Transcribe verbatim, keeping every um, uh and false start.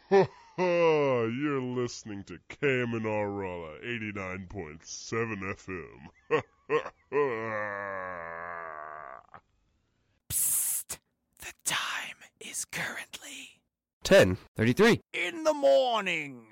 Ha ha! You're listening to Cayman-Aurora eighty-nine point seven F M. Ha ha ha! Psst! The time is currently ten thirty-three. in the morning.